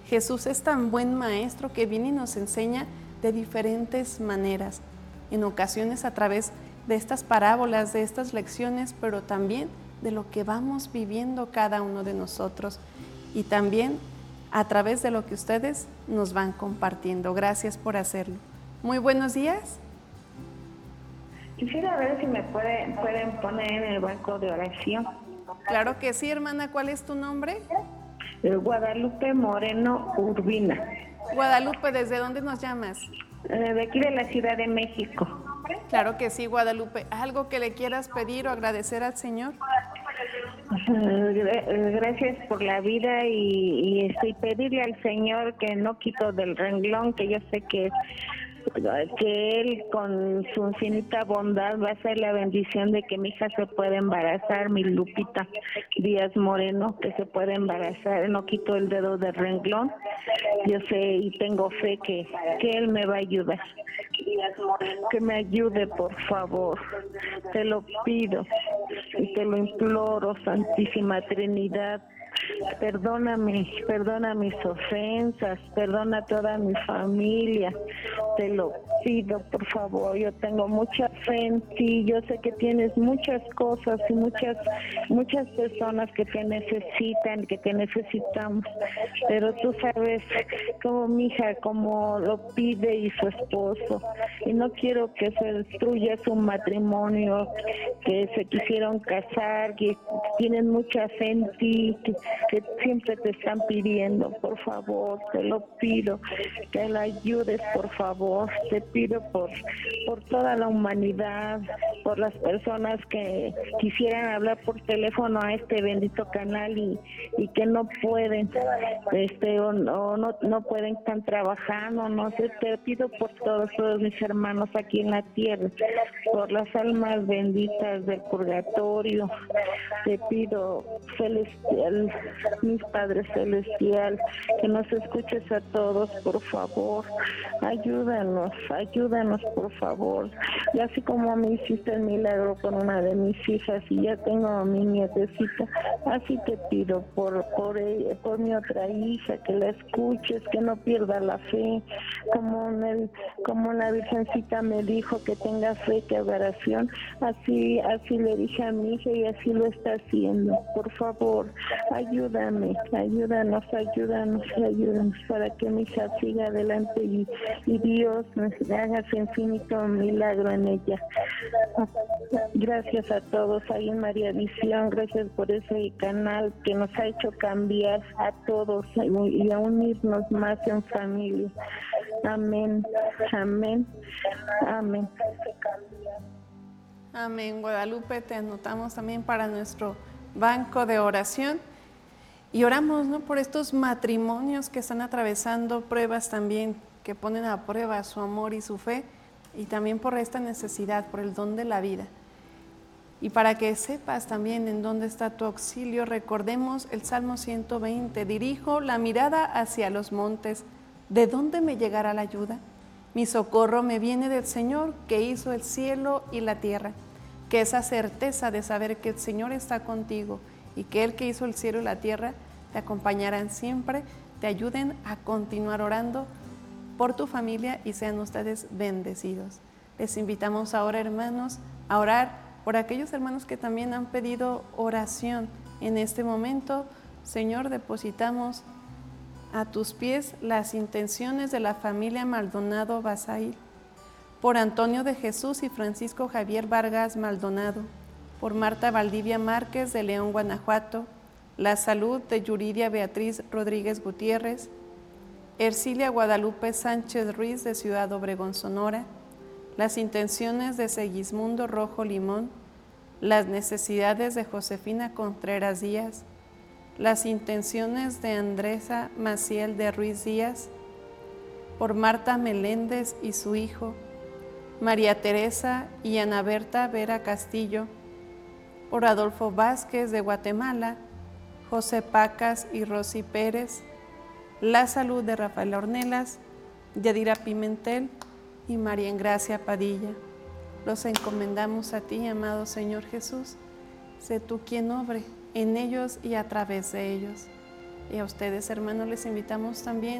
Jesús es tan buen maestro que viene y nos enseña de diferentes maneras, en ocasiones a través de estas parábolas, de estas lecciones, pero también de lo que vamos viviendo cada uno de nosotros y también a través de lo que ustedes nos van compartiendo. Gracias por hacerlo. Muy buenos días. Quisiera ver si me pueden poner en el banco de oración. Claro que sí, hermana. ¿Cuál es tu nombre? Guadalupe Moreno Urbina. Guadalupe, ¿desde dónde nos llamas? De aquí de la Ciudad de México. Claro que sí, Guadalupe. ¿Algo que le quieras pedir o agradecer al Señor? Gracias por la vida y pedirle al Señor que no quito del renglón, que yo sé que Él con su infinita bondad va a hacer la bendición de que mi hija se pueda embarazar, mi Lupita Díaz Moreno, que se pueda embarazar. No quito el dedo del renglón. Yo sé y tengo fe que Él me va a ayudar. Que me ayude, por favor. Te lo pido y te lo imploro, Santísima Trinidad. Perdona mis ofensas, perdona a toda mi familia, te lo pido, por favor. Yo tengo mucha fe en ti, yo sé que tienes muchas cosas y muchas personas que te necesitan, que te necesitamos, pero tú sabes cómo mi hija, como lo pide y su esposo, y no quiero que se destruya su matrimonio, que se quisieron casar, que tienen mucha fe en ti, que siempre te están pidiendo, por favor, te lo pido, que la ayudes, por favor, te pido por toda la humanidad, por las personas que quisieran hablar por teléfono a este bendito canal y que no pueden, o no pueden, están trabajando, no sé, te pido por todos mis hermanos aquí en la tierra, por las almas benditas del purgatorio, te pido, celestial, mis Padre Celestial, que nos escuches a todos, por favor, ayúdanos, por favor, y así como me hiciste el milagro con una de mis hijas y ya tengo a mi nietecita, así te pido por ella, por mi otra hija, que la escuches, que no pierda la fe, como la Virgencita me dijo que tenga fe, que oración, así le dije a mi hija y así lo está haciendo. Por favor, ayúdanos para que mi hija siga adelante y Dios nos haga su infinito milagro en ella. Gracias a todos ahí en María Visión, gracias por ese canal que nos ha hecho cambiar a todos y a unirnos más en familia. Amén, amén, amén. Amén, Guadalupe, te anotamos también para nuestro banco de oración y oramos, ¿no?, por estos matrimonios que están atravesando pruebas también, que ponen a prueba su amor y su fe, y también por esta necesidad, por el don de la vida. Y para que sepas también en dónde está tu auxilio, recordemos el Salmo 120, dirijo la mirada hacia los montes, ¿de dónde me llegará la ayuda? Mi socorro me viene del Señor, que hizo el cielo y la tierra. Que esa certeza de saber que el Señor está contigo y que Él que hizo el cielo y la tierra te acompañarán siempre, te ayuden a continuar orando por tu familia y sean ustedes bendecidos. Les invitamos ahora, hermanos, a orar por aquellos hermanos que también han pedido oración en este momento. Señor, depositamos a tus pies las intenciones de la familia Maldonado Basail, por Antonio de Jesús y Francisco Javier Vargas Maldonado, por Marta Valdivia Márquez de León, Guanajuato, la salud de Yuridia Beatriz Rodríguez Gutiérrez, Ercilia Guadalupe Sánchez Ruiz de Ciudad Obregón, Sonora, las intenciones de Segismundo Rojo Limón, las necesidades de Josefina Contreras Díaz, las intenciones de Andresa Maciel de Ruiz Díaz, por Marta Meléndez y su hijo, María Teresa y Ana Berta Vera Castillo, por Adolfo Vázquez de Guatemala, José Pacas y Rosy Pérez, la salud de Rafael Ornelas, Yadira Pimentel y María Engracia Padilla. Los encomendamos a ti, amado Señor Jesús. Sé tú quien obre en ellos y a través de ellos. Y a ustedes, hermanos, les invitamos también